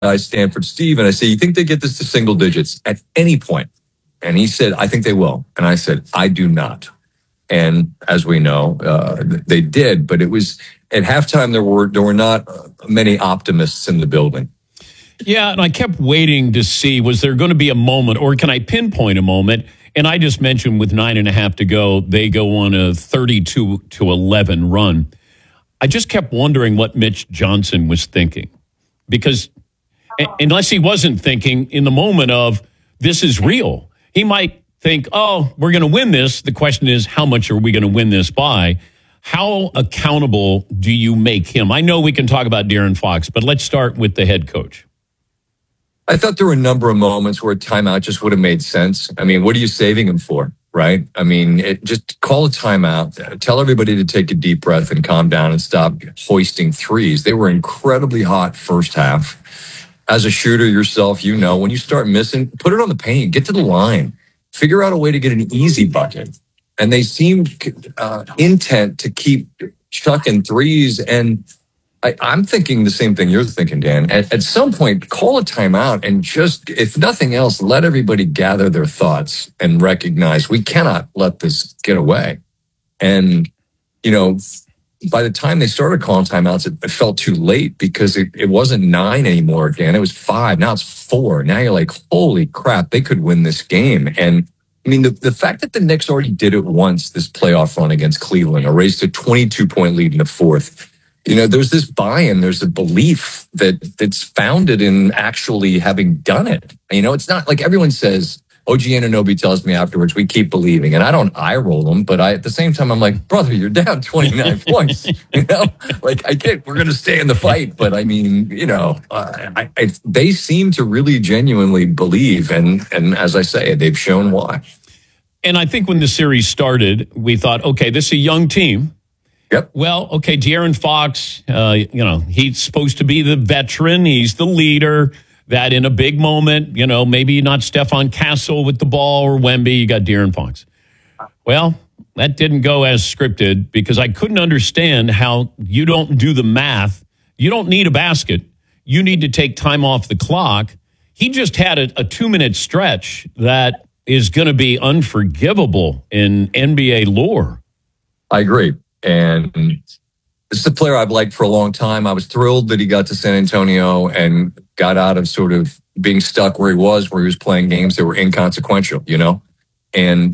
Stanford Steve, and I say, you think they get this to single digits at any point? And he said, I think they will. And I said, I do not. And as we know, they did. But it was at halftime, there were not many optimists in the building. Yeah, and I kept waiting to see, was there going to be a moment, or can I pinpoint a moment? And I just mentioned with 9.5 to go, they go on a 32-11 run. I just kept wondering what Mitch Johnson was thinking. Because unless he wasn't thinking in the moment of, this is real, he might think, oh, we're going to win this. The question is, how much are we going to win this by? How accountable do you make him? I know we can talk about De'Aaron Fox, but let's start with the head coach. I thought there were a number of moments where a timeout just would have made sense. I mean, what are you saving him for, right? I mean, just call a timeout, tell everybody to take a deep breath and calm down and stop hoisting threes. They were incredibly hot first half. As a shooter yourself, you know, when you start missing, put it on the paint, get to the line, figure out a way to get an easy bucket. And they seemed intent to keep chucking threes. And I'm thinking the same thing you're thinking, Dan. At some point, call a timeout and just, if nothing else, let everybody gather their thoughts and recognize we cannot let this get away. And, you know, by the time they started calling timeouts, it felt too late because it wasn't 9 anymore, Dan. It was 5. Now it's 4. Now you're like, holy crap, they could win this game. And I mean, the fact that the Knicks already did it once, this playoff run against Cleveland, erased a 22-point lead in the fourth. You know, there's this buy-in, there's a belief that's founded in actually having done it. You know, it's not like everyone says, OG Anunoby tells me afterwards, we keep believing. And I don't eye roll them, but at the same time, I'm like, brother, you're down 29 points. You know, like I get, we're going to stay in the fight. But I mean, you know, they seem to really genuinely believe. And as I say, they've shown why. And I think when the series started, we thought, okay, this is a young team. Yep. Well, okay, De'Aaron Fox, you know, he's supposed to be the veteran. He's the leader that in a big moment, you know, maybe not Stephon Castle with the ball or Wemby, you got De'Aaron Fox. Well, that didn't go as scripted because I couldn't understand how you don't do the math. You don't need a basket. You need to take time off the clock. He just had a 2-minute stretch that is going to be unforgivable in NBA lore. I agree. And this is a player I've liked for a long time. I was thrilled that he got to San Antonio and got out of sort of being stuck where he was playing games that were inconsequential, you know? And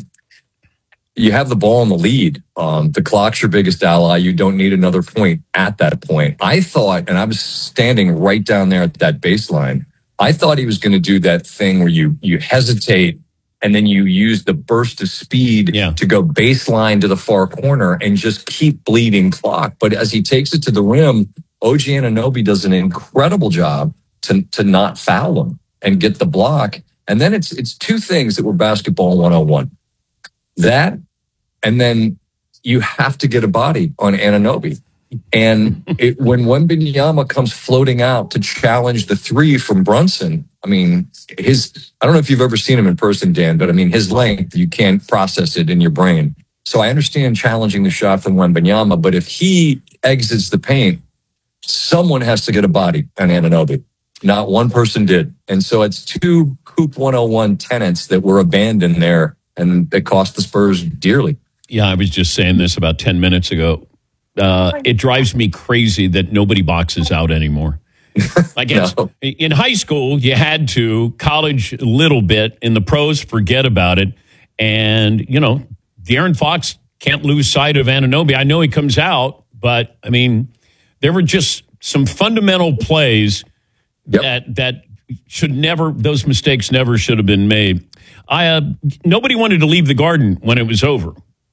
you have the ball in the lead. The clock's your biggest ally. You don't need another point at that point. I thought, and I was standing right down there at that baseline, I thought he was going to do that thing where you hesitate and then you use the burst of speed to go baseline to the far corner and just keep bleeding clock. But as he takes it to the rim, OG Anunoby does an incredible job to not foul him and get the block. And then it's two things that were basketball 101. That, and then you have to get a body on Anunoby. And when Wembanyama comes floating out to challenge the three from Brunson, I mean, I don't know if you've ever seen him in person, Dan, but I mean, his length, you can't process it in your brain. So I understand challenging the shot from Wembanyama, but if he exits the paint, someone has to get a body on Anunoby. Not one person did. And so it's two Hoop 101 tenets that were abandoned there, and it cost the Spurs dearly. Yeah, I was just saying this about 10 minutes ago. It drives me crazy that nobody boxes out anymore. I guess in high school, you had to, college a little bit, in the pros, forget about it. And, you know, De'Aaron Fox can't lose sight of Anunoby. I know he comes out, but, I mean, there were just some fundamental plays that should never, those mistakes never should have been made. Nobody wanted to leave the Garden when it was over.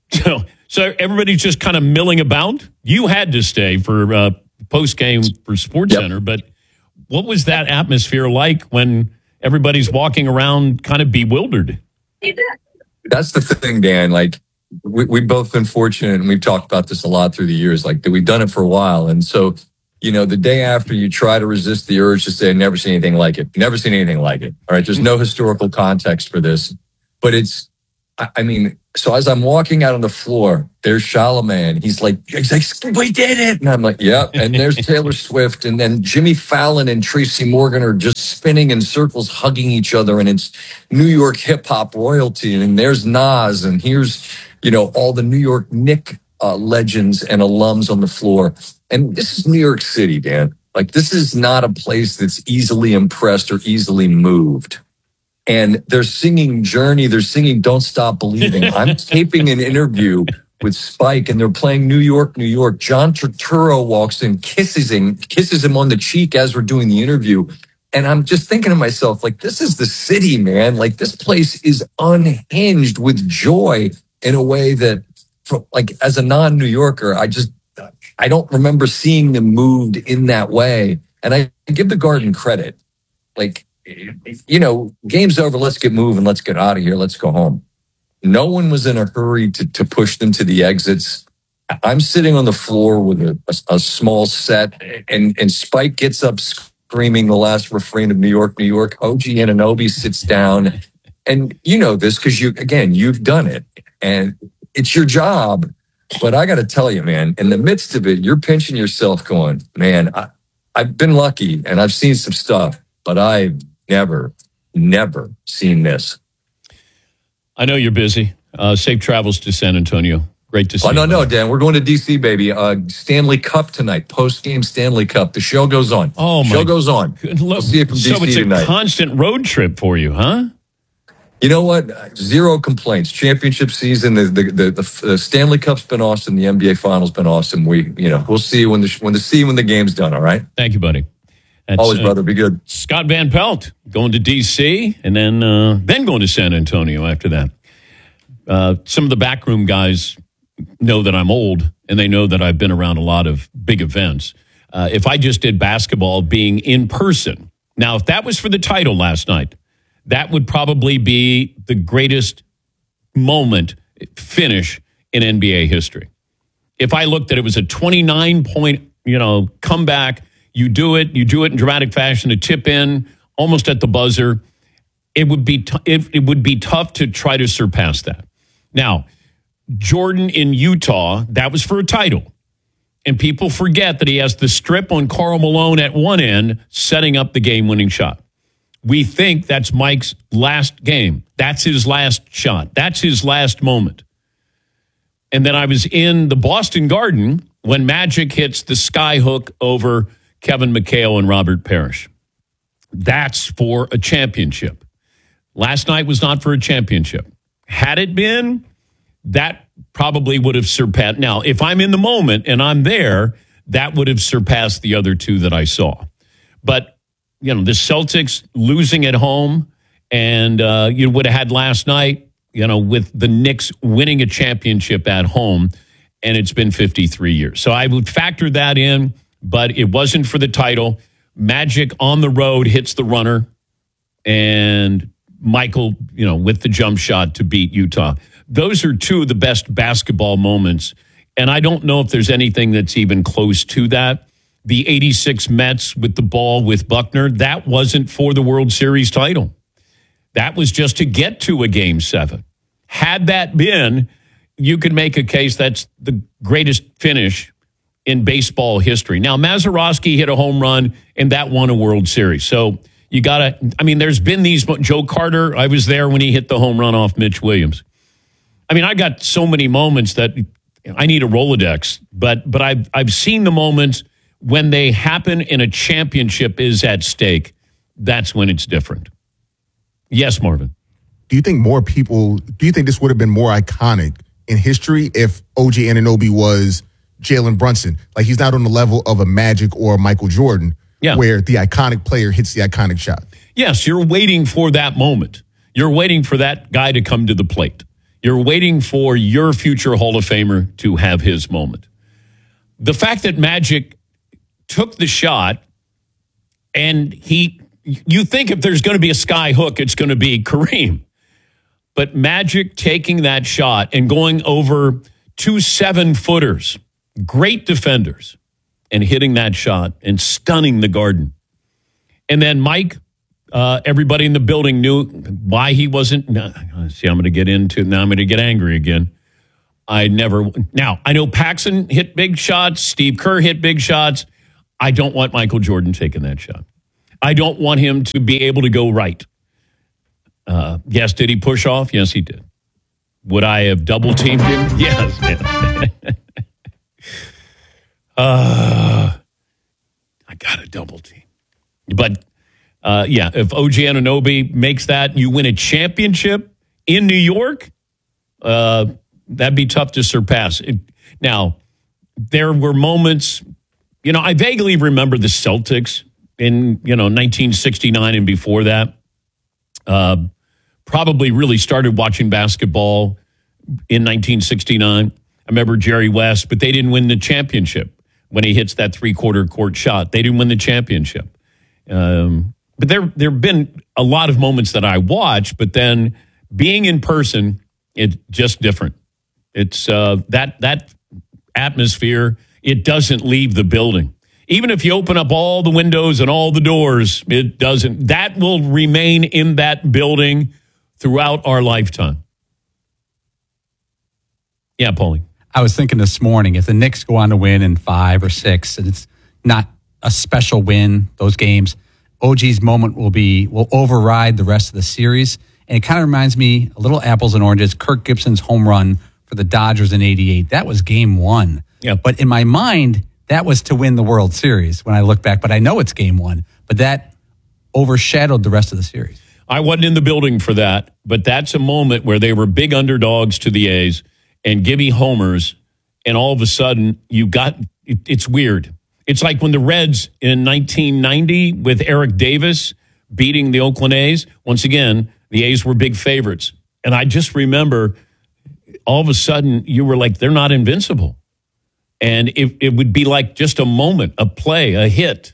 So everybody's just kind of milling about. You had to stay for post-game for SportsCenter, but what was that atmosphere like when everybody's walking around kind of bewildered? That's the thing, Dan. Like, we've both been fortunate, and we've talked about this a lot through the years, like, that we've done it for a while. And so, you know, the day after, you try to resist the urge to say, never seen anything like it. Never seen anything like it. All right. There's no historical context for this, but I mean, So as I'm walking out on the floor, there's Charlemagne. He's like, we did it. And I'm like, yep. And there's Taylor Swift. And then Jimmy Fallon and Tracy Morgan are just spinning in circles, hugging each other. And it's New York hip hop royalty. And there's Nas. And here's, all the New York Knicks legends and alums on the floor. And this is New York City, Dan. Like, this is not a place that's easily impressed or easily moved. And they're singing Journey. They're singing Don't Stop Believing. I'm taping an interview with Spike, and they're playing New York, New York. John Turturro walks in, kisses him on the cheek as we're doing the interview. And I'm just thinking to myself, like, this is the city, man. Like, this place is unhinged with joy in a way that, like, as a non-New Yorker, I don't remember seeing them moved in that way. And I give the Garden credit. Like, game's over. Let's get moving. Let's get out of here. Let's go home. No one was in a hurry to push them to the exits. I'm sitting on the floor with a small set, and Spike gets up screaming the last refrain of New York, New York. OG Anunoby sits down, and you know this because you've done it, and it's your job. But I got to tell you, man, in the midst of it, you're pinching yourself going, man, I've been lucky and I've seen some stuff, but I've never seen this. I know you're busy. Safe travels to San Antonio. Great to see you. No, Dan. We're going to D.C., baby. Stanley Cup tonight. Post-game Stanley Cup. The show goes on. Oh, my. Show goes on. We'll see you from D.C. So it's tonight. a constant road trip for you, huh? You know what? Zero complaints. Championship season. The Stanley Cup's been awesome. The NBA Finals been awesome. We'll see you when the game's done. All right. Thank you, buddy. That's, always, brother. Be good. Scott Van Pelt going to D.C. and then going to San Antonio after that. Some of the backroom guys know that I'm old, and they know that I've been around a lot of big events. If I just did basketball being in person, now if that was for the title last night, that would probably be the greatest finish in NBA history. If I looked at it was a 29-point, comeback. You do it in dramatic fashion, a tip in, almost at the buzzer. It would be tough to try to surpass that. Now, Jordan in Utah, that was for a title. And people forget that he has the strip on Karl Malone at one end, setting up the game-winning shot. We think that's Mike's last game. That's his last shot. That's his last moment. And then I was in the Boston Garden when Magic hits the sky hook over Kevin McHale and Robert Parrish. That's for a championship. Last night was not for a championship. Had it been, that probably would have surpassed. Now, if I'm in the moment and I'm there, that would have surpassed the other two that I saw. But, the Celtics losing at home and you would have had last night, with the Knicks winning a championship at home, and it's been 53 years. So I would factor that in. But it wasn't for the title. Magic on the road hits the runner, and Michael, with the jump shot to beat Utah. Those are two of the best basketball moments, and I don't know if there's anything that's even close to that. The 86 Mets with the ball with Buckner, that wasn't for the World Series title. That was just to get to a Game 7. Had that been, you could make a case that's the greatest finish in baseball history. Now, Mazeroski hit a home run, and that won a World Series. So you got to, there's been these, Joe Carter, I was there when he hit the home run off Mitch Williams. I got so many moments that I need a Rolodex, but I've seen the moments when they happen and a championship is at stake. That's when it's different. Yes, Marvin. Do you think this would have been more iconic in history if OG Anunoby was Jalen Brunson? Like, he's not on the level of a Magic or a Michael Jordan, where the iconic player hits the iconic shot. Yes, you're waiting for that moment. You're waiting for that guy to come to the plate. You're waiting for your future Hall of Famer to have his moment. The fact that Magic took the shot, and you think if there's going to be a sky hook, it's going to be Kareem. But Magic taking that shot and going over 2 7-footers, great defenders, and hitting that shot and stunning the Garden. And then Mike everybody in the building knew why he wasn't. See, I'm going to get into now. I'm going to get angry again. Now, I know Paxson hit big shots. Steve Kerr hit big shots. I don't want Michael Jordan taking that shot. I don't want him to be able to go right. Yes, did he push off? Yes, he did. Would I have double teamed him? Yes. I got a double team. But, if OG Anunoby makes that, you win a championship in New York, that'd be tough to surpass. Now, there were moments, I vaguely remember the Celtics in, 1969 and before that. Probably really started watching basketball in 1969. I remember Jerry West, but they didn't win the championship when he hits that three-quarter court shot. They didn't win the championship. But there have been a lot of moments that I watched, but then being in person, it's just different. It's that atmosphere, it doesn't leave the building. Even if you open up all the windows and all the doors, it doesn't. That will remain in that building throughout our lifetime. Yeah, Paulie. I was thinking this morning, if the Knicks go on to win in 5 or 6, and it's not a special win, those games, OG's moment will override the rest of the series. And it kind of reminds me a little apples and oranges, Kirk Gibson's home run for the Dodgers in '88. That was game 1. Yeah. But in my mind, that was to win the World Series when I look back. But I know it's game 1. But that overshadowed the rest of the series. I wasn't in the building for that, but that's a moment where they were big underdogs to the A's and Gibby homers, and all of a sudden it's weird. It's like when the Reds in 1990 with Eric Davis beating the Oakland A's. Once again, the A's were big favorites. And I just remember all of a sudden you were like, they're not invincible. And it would be like just a moment, a play, a hit.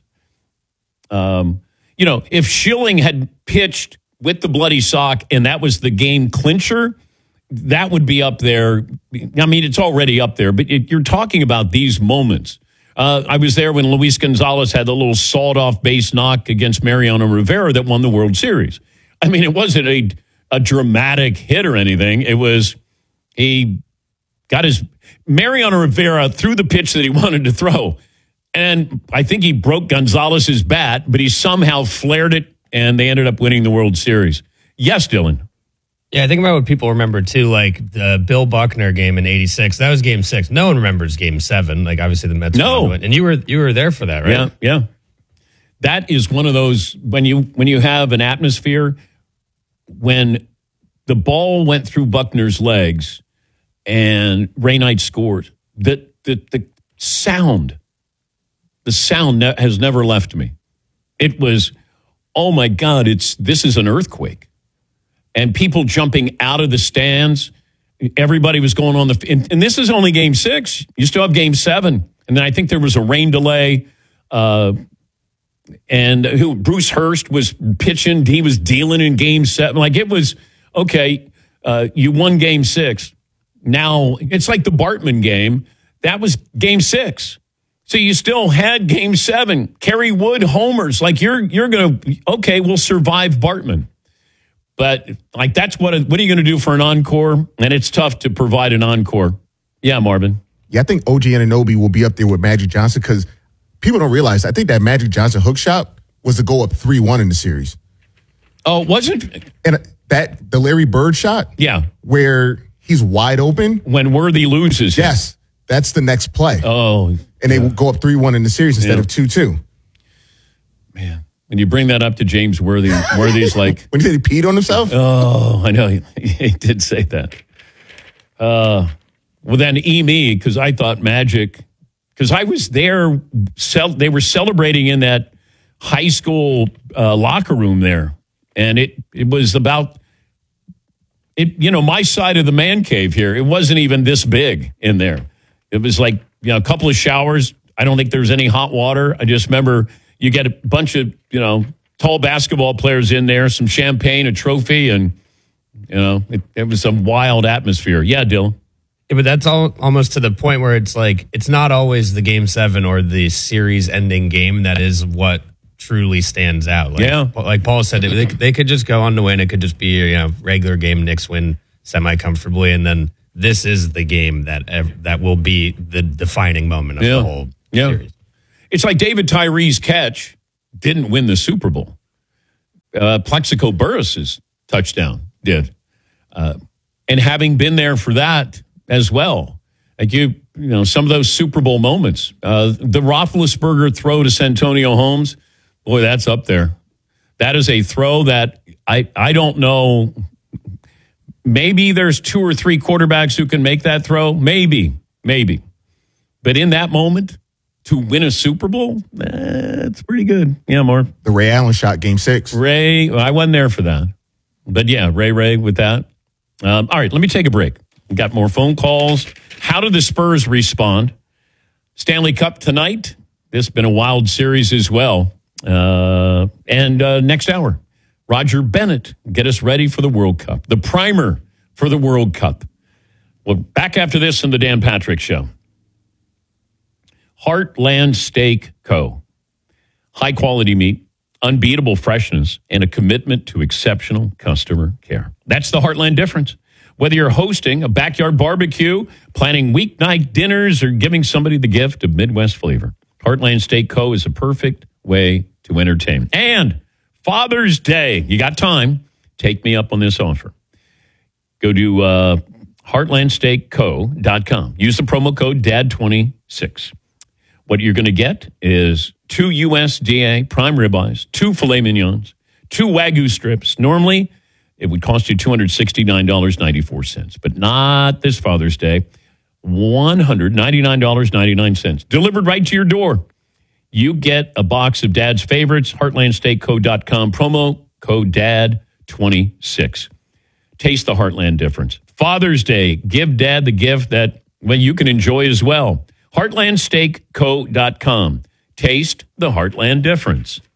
If Schilling had pitched with the bloody sock and that was the game clincher, that would be up there. I mean, it's already up there, but you're talking about these moments. I was there when Luis Gonzalez had the little sawed-off base knock against Mariano Rivera that won the World Series. I mean, it wasn't a dramatic hit or anything. It was he got his Mariano Rivera threw the pitch that he wanted to throw. And I think he broke Gonzalez's bat, but he somehow flared it, and they ended up winning the World Series. Yes, Dylan. Yeah, I think about what people remember, too, like the Bill Buckner game in '86. That was game 6. No one remembers game 7. Like, obviously, the Mets won. And you were there for that, right? Yeah. That is one of those, when you have an atmosphere, when the ball went through Buckner's legs and Ray Knight scored, the sound has never left me. It was, oh my God, this is an earthquake. And people jumping out of the stands. Everybody was going on and this is only game 6. You still have game 7. And then I think there was a rain delay. And Bruce Hurst was pitching. He was dealing in game 7. Like it was, okay, you won game 6. Now it's like the Bartman game. That was game 6. So you still had game 7. Kerry Wood homers. Like you're going to, okay, we'll survive Bartman. But like that's what are you going to do for an encore? And it's tough to provide an encore. Yeah, Marvin. Yeah, I think OG Anunoby will be up there with Magic Johnson because people don't realize. I think that Magic Johnson hook shot was to go up 3-1 in the series. Oh, wasn't? And the Larry Bird shot? Yeah. Where he's wide open. When Worthy loses. Yes. That's the next play. Oh. And they will go up 3-1 in the series instead of 2-2. Man. When you bring that up to James Worthy, Worthy's like... When he said he peed on himself? Oh, I know. He did say that. Well, then me, because I thought Magic... Because I was there, they were celebrating in that high school locker room there. And it was about... my side of the man cave here, it wasn't even this big in there. It was like, a couple of showers. I don't think there was any hot water. I just remember... You get a bunch of, tall basketball players in there, some champagne, a trophy, and, it was some wild atmosphere. Yeah, Dylan. Yeah, but that's almost to the point where it's like, it's not always the game 7 or the series ending game that is what truly stands out. Like Paul said, they could just go on to win. It could just be a regular game. Knicks win semi-comfortably, and then this is the game that will be the defining moment of the whole series. It's like David Tyree's catch didn't win the Super Bowl. Plexico Burress's touchdown did. And having been there for that as well, like some of those Super Bowl moments, the Roethlisberger throw to Santonio Holmes, boy, that's up there. That is a throw that I don't know. Maybe there's 2 or 3 quarterbacks who can make that throw. Maybe. But in that moment, to win a Super Bowl, that's pretty good. Yeah, more. The Ray Allen shot, Game 6. Ray, I wasn't there for that. But yeah, Ray with that. All right, let me take a break. We got more phone calls. How did the Spurs respond? Stanley Cup tonight. This has been a wild series as well. And next hour, Roger Bennett, get us ready for the World Cup. The primer for the World Cup. Well, back after this in the Dan Patrick Show. Heartland Steak Co. High quality meat, unbeatable freshness, and a commitment to exceptional customer care. That's the Heartland difference. Whether you're hosting a backyard barbecue, planning weeknight dinners, or giving somebody the gift of Midwest flavor, Heartland Steak Co. is a perfect way to entertain. And Father's Day, you got time, take me up on this offer. Go to heartlandsteakco.com. Use the promo code DAD26. What you're going to get is 2 USDA prime ribeyes, 2 filet mignons, 2 Wagyu strips. Normally, it would cost you $269.94, but not this Father's Day. $199.99. Delivered right to your door. You get a box of Dad's favorites, heartlandsteakco.com, promo code DAD26. Taste the Heartland difference. Father's Day, give Dad the gift that you can enjoy as well. heartlandsteakco.com. Taste the Heartland difference.